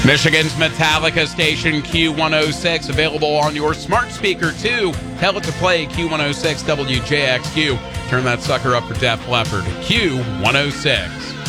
Michigan's Metallica station Q106, available on your smart speaker too. Tell it to play Q106 WJXQ. Turn that sucker up for Def Leppard. Q106.